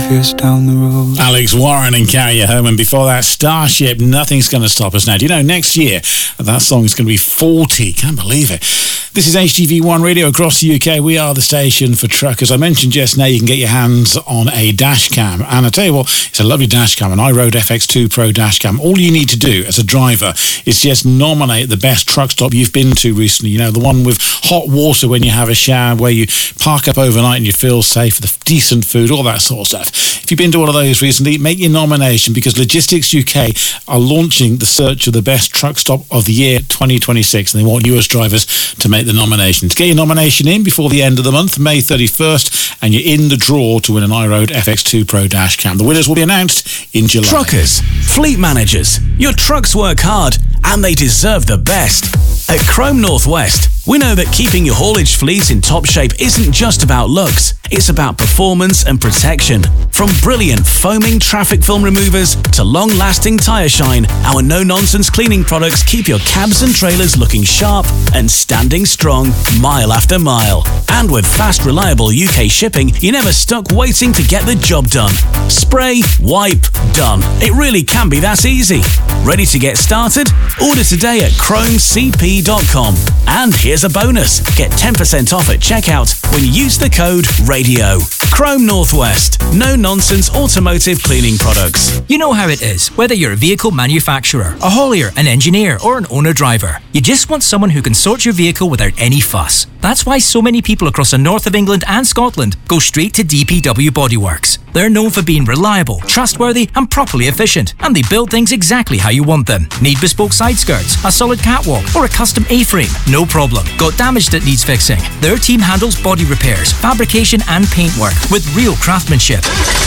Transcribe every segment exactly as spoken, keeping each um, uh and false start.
kiss down the road. Alex Warren and Carry You Home, and before that, Starship, Nothing's Gonna Stop Us Now. Do you know, next year, that song is going to be forty. Can't believe it. This is H G V one Radio across the U K. We are the station for truckers. I mentioned just now you can get your hands on a dash cam. And I tell you what, it's a lovely dash cam, an iRoad F X two Pro dash cam. All you need to do as a driver is just nominate the best truck stop you've been to recently. You know, the one with hot water when you have a shower, where you park up overnight and you feel safe, the decent food, all that sort of stuff. If you've been to one of those recently, make your nomination, because Logistics U K are launching the search of the best truck stop of the year twenty twenty-six, and they want you as drivers to make the nominations. Get your nomination in before the end of the month, May thirty-first, and you're in the draw to win an iRoad F X two Pro dash cam. The winners will be announced in July. Truckers, fleet managers, your trucks work hard and they deserve the best. At Chrome Northwest, we know that keeping your haulage fleet in top shape isn't just about looks, it's about performance and protection. From brilliant foaming traffic film removers to long-lasting tyre shine, our no-nonsense cleaning products keep your cabs and trailers looking sharp and standing strong mile after mile. And with fast, reliable U K shipping, you're never stuck waiting to get the job done. Spray, wipe, done. It really can be that easy. Ready to get started? Order today at chrome c p dot com. And here's a bonus. Get ten percent off at checkout when you use the code RADIO. Chrome Northwest. No-nonsense automotive cleaning products. You know how it is, whether you're a vehicle manufacturer, a haulier, an engineer, or an owner-driver. You just want someone who can sort your vehicle without any fuss. That's why so many people across the north of England and Scotland go straight to D P W Bodyworks. They're known for being reliable, trustworthy, and properly efficient, and they build things exactly how you want them. Need bespoke side skirts, a solid catwalk, or a custom A-frame? No problem. Got damage that needs fixing? Their team handles body repairs, fabrication, and paintwork with real craftsmanship.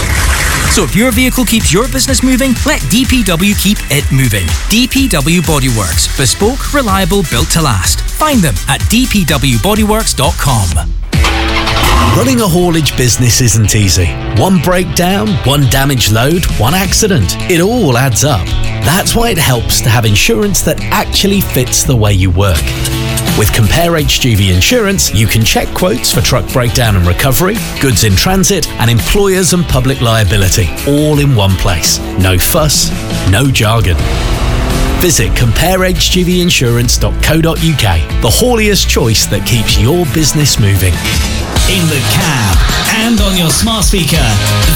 So if your vehicle keeps your business moving, let D P W keep it moving. D P W Bodyworks. Bespoke, reliable, built to last. Find them at d p w bodyworks dot com. Running a haulage business isn't easy. One breakdown, one damaged load, one accident. It all adds up. That's why it helps to have insurance that actually fits the way you work. With Compare H G V Insurance, you can check quotes for truck breakdown and recovery, goods in transit, and employers and public liability, all in one place. No fuss, no jargon. Visit compare h g v insurance dot co dot u k, the haulier's choice that keeps your business moving. In the cab and on your smart speaker.